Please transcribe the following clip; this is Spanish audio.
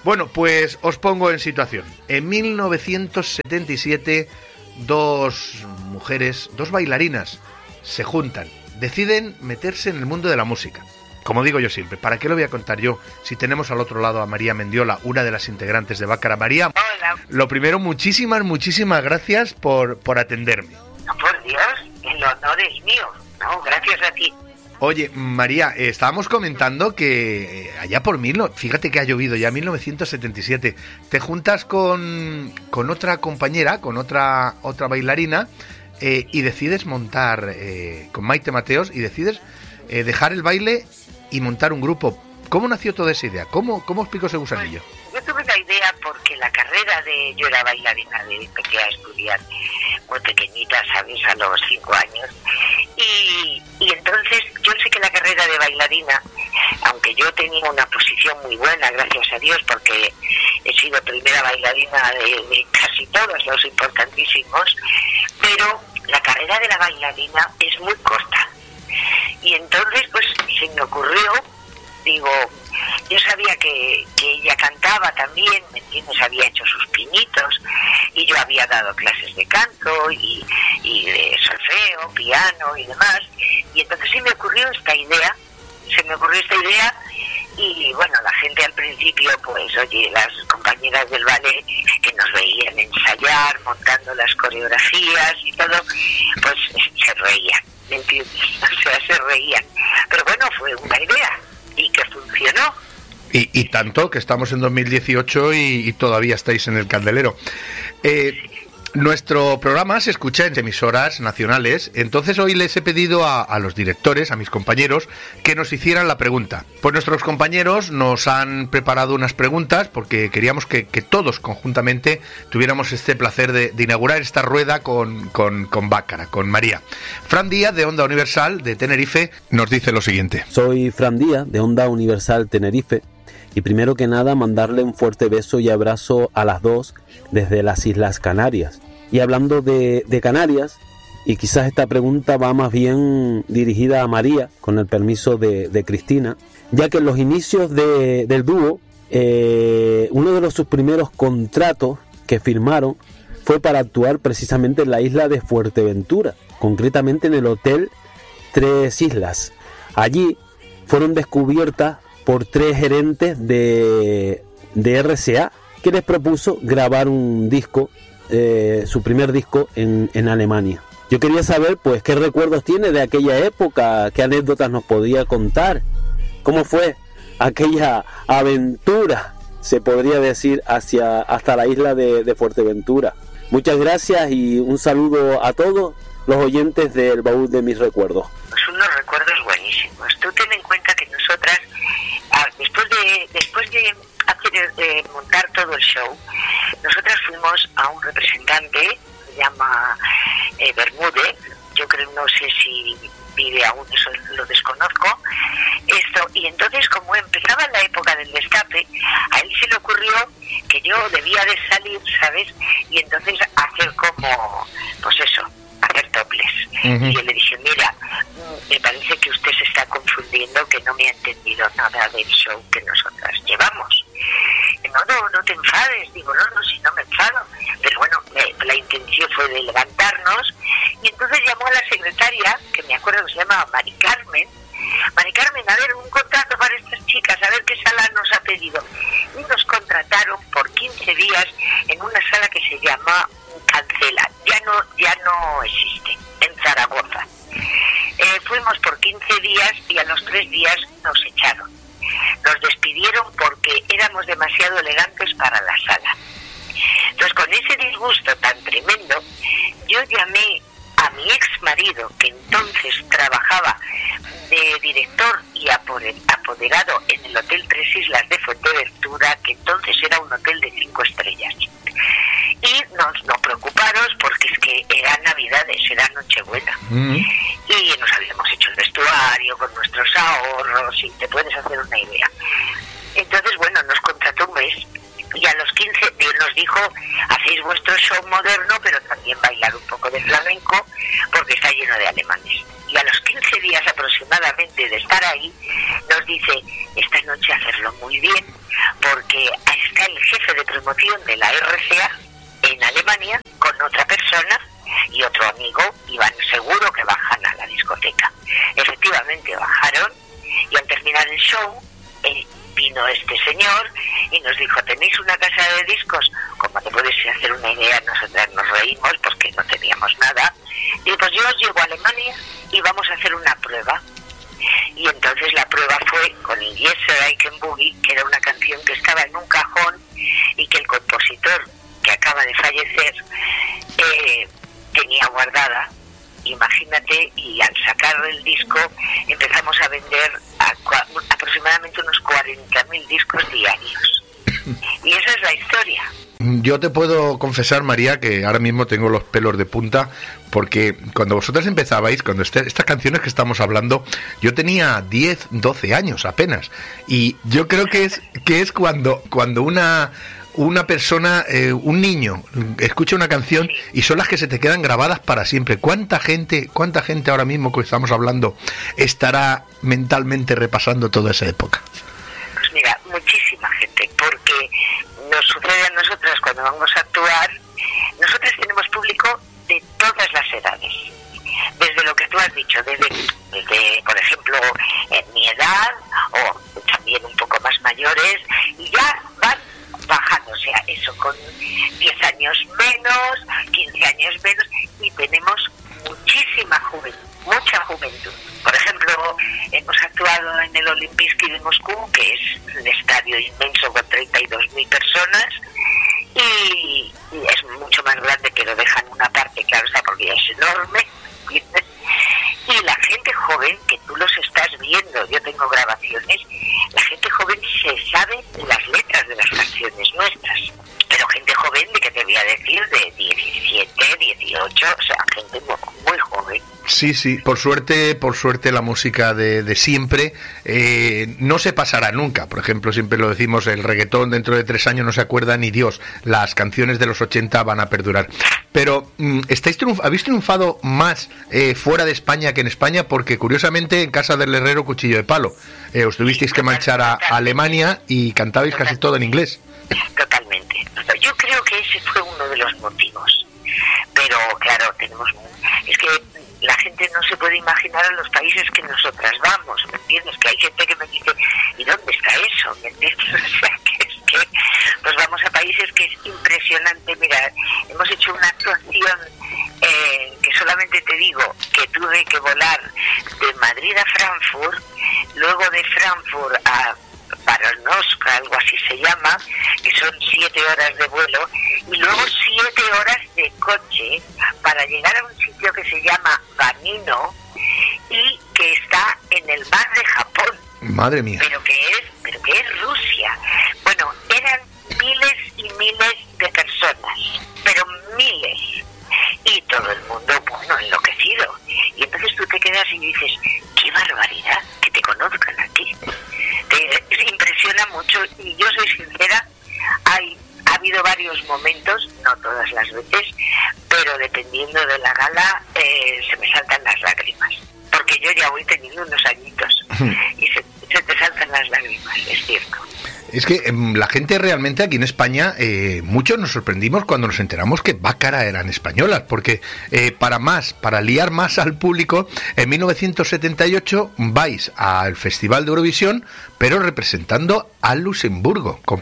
Bueno, pues os pongo en situación. En 1977, dos mujeres, dos bailarinas, se juntan, deciden meterse en el mundo de la música. Como digo yo siempre, ¿para qué lo voy a contar yo si tenemos al otro lado a María Mendiola, una de las integrantes de Bácara? María, hola. Lo primero, muchísimas gracias por atenderme. No, por Dios, el honor es mío. No, gracias a ti. Oye, María, estábamos comentando que allá por fíjate que ha llovido ya, 1977, te juntas con otra compañera, con otra bailarina, y decides montar, con Maite Mateos, y decides dejar el baile y montar un grupo. ¿Cómo nació toda esa idea? ¿Cómo explicó ese gusanillo? Pues, yo tuve la idea porque la carrera yo era bailarina, empecé a estudiar muy pequeñita, ¿sabes? A los 5 años. Y entonces yo sé que la carrera de bailarina, aunque yo tenía una posición muy buena, gracias a Dios, porque he sido primera bailarina de casi todos los importantísimos, pero la carrera de la bailarina es muy corta. Y entonces pues se me ocurrió, digo, yo sabía que ella cantaba también, ¿me entiendes? Había hecho sus pinitos y yo había dado clases de canto y de solfeo, piano y demás. Y entonces se me ocurrió esta idea y bueno, la gente al principio, pues oye, las compañeras del ballet que nos veían ensayar, montando las coreografías y todo, pues se reían, ¿me entiendes? O sea, se reían. Pero bueno, fue una idea y que funcionó. Y tanto que estamos en 2018 y todavía estáis en el candelero. Nuestro programa se escucha en emisoras nacionales, entonces hoy les he pedido a los directores, a mis compañeros, que nos hicieran la pregunta. Pues nuestros compañeros nos han preparado unas preguntas porque queríamos que todos conjuntamente tuviéramos este placer de inaugurar esta rueda con Bácara, con María. Fran Díaz, de Onda Universal, de Tenerife, nos dice lo siguiente. Soy Fran Díaz, de Onda Universal Tenerife, y primero que nada mandarle un fuerte beso y abrazo a las dos desde las Islas Canarias. Y hablando de Canarias, y quizás esta pregunta va más bien dirigida a María, con el permiso de Cristina, ya que en los inicios del dúo, uno de sus primeros contratos que firmaron fue para actuar precisamente en la isla de Fuerteventura, concretamente en el Hotel Tres Islas. Allí fueron descubiertas por 3 gerentes de RCA, que les propuso grabar un disco, su primer disco en Alemania. Yo quería saber, pues, qué recuerdos tiene de aquella época, qué anécdotas nos podía contar, cómo fue aquella aventura, se podría decir, hasta la isla de Fuerteventura. Muchas gracias y un saludo a todos los oyentes del Baúl de mis recuerdos. Pues unos recuerdos buenísimos. Tú ten en cuenta que nosotras, después de montar todo el show, nosotras fuimos a un representante, se llama Bermúdez, yo creo, no sé si vive aún, eso lo desconozco, y entonces como empezaba la época del destape, a él se le ocurrió que yo debía de salir, ¿sabes? Y entonces hacer como, pues eso, hacer toples. Uh-huh. Y yo le dije, mira, me parece que usted se está confundiendo, que no me ha entendido nada del show que nosotras llevamos. No te enfades. Digo, no, si no me enfado. Pero bueno, la intención fue de levantarnos, y entonces llamó a la secretaria, que me acuerdo que se llama Mari Carmen, a ver, un contrato para estas chicas, a ver qué sala nos ha pedido. Y nos contrataron por 15 días en una sala que se llama Cancela, ya no existe, en Zaragoza. Fuimos por 15 días y a los 3 días nos echaron. Nos despidieron porque éramos demasiado elegantes para la sala. Entonces, con ese disgusto tan tremendo, yo llamé a mi ex marido, que entonces trabajaba de director y apoderado en el Hotel Tres Islas de Fuerteventura, que entonces era un hotel de 5 estrellas. Y no preocuparos, porque es que era Navidades, era Nochebuena. Uh-huh. Y nos habíamos hecho el vestuario con nuestros ahorros, y te puedes hacer una idea. Entonces, bueno, nos contrató un mes, y a los 15 nos dijo, hacéis vuestro show moderno, pero también bailar un poco de flamenco, porque está lleno de alemanes. Y a los 15 días aproximadamente de estar ahí, nos dice, esta noche hacerlo muy bien, porque está era el jefe de promoción de la RCA en Alemania con otra persona y otro amigo. Iban seguro que bajan a la discoteca. Efectivamente bajaron y al terminar el show vino este señor y nos dijo: ¿tenéis una casa de discos? Como te puedes hacer una idea, nosotras nos reímos porque no teníamos nada. Y pues yo os llevo a Alemania y vamos a hacer una prueba. Y entonces la prueba fue con el Yes Sir I Can Boogie, que era una canción que estaba en un cajón y que el compositor, que acaba de fallecer, tenía guardada. Imagínate, y al sacar el disco empezamos a vender aproximadamente unos 40.000 discos diarios. Y esa es la historia. Yo te puedo confesar, María, que ahora mismo tengo los pelos de punta, porque cuando vosotras empezabais, cuando estas canciones que estamos hablando, yo tenía 10, 12 años apenas, y yo creo que es cuando una persona, un niño, escucha una canción y son las que se te quedan grabadas para siempre. ¿Cuánta gente ahora mismo que estamos hablando estará mentalmente repasando toda esa época? Pues mira, muchísima gente, porque nos sucede a nosotras cuando vamos a actuar. Nosotras tenemos público de todas las edades, desde lo que tú has dicho, desde por ejemplo, en mi edad, o también un poco más mayores, y ya van bajando, o sea, eso con 10 años menos, 15 años menos, y tenemos muchísima mucha juventud. Por ejemplo, hemos actuado en el Olimpijski de Moscú, que es un estadio inmenso con 32.000 personas, y es mucho más grande, que lo dejan una parte, claro está, porque ya es enorme. Y la gente joven, que tú los estás viendo, yo tengo grabaciones, la gente joven se sabe las letras de las canciones nuestras, pero gente joven, de que te voy a decir, de 17, 18, o sea, gente muy joven. Sí, por suerte la música de siempre no se pasará nunca. Por ejemplo, siempre lo decimos, el reggaetón dentro de 3 años no se acuerda ni Dios. Las canciones de los 80 van a perdurar. Pero ¿habéis triunfado más fuera de España que en España? Porque curiosamente en casa del herrero cuchillo de palo. Os tuvisteis que marchar a Alemania y cantabais casi todo en inglés. Totalmente. Yo creo que ese fue uno de los motivos. Pero claro, es que la gente no se puede imaginar a los países que nosotras vamos, ¿me entiendes? Que hay gente que me dice: ¿y dónde está eso? ¿Me entiendes? O sea, que pues vamos a países que es impresionante. Mira, hemos hecho una actuación que solamente te digo que tuve que volar de Madrid a Frankfurt, luego de Frankfurt a Baranowska, algo así se llama, que son 7 horas de vuelo, y luego 7 horas de coche para llegar a un sitio que se llama Vanino y que está en el mar de Japón. Madre mía. Pero que es Rusia. Bueno, eran miles y miles de personas, pero miles, y todo el mundo, bueno, enloquecido. Y entonces tú te quedas y dices: ¡qué barbaridad que te conozcan a ti! Te impresiona mucho, y yo soy sincera, ha habido varios momentos, no todas las veces, pero dependiendo de la gala se me saltan las lágrimas, porque yo ya voy teniendo unos añitos y se te saltan las lágrimas, es cierto. Es que la gente realmente aquí en España, muchos nos sorprendimos cuando nos enteramos que Bácara eran españolas, porque para liar más al público, en 1978 vais al Festival de Eurovisión, pero representando a Luxemburgo, con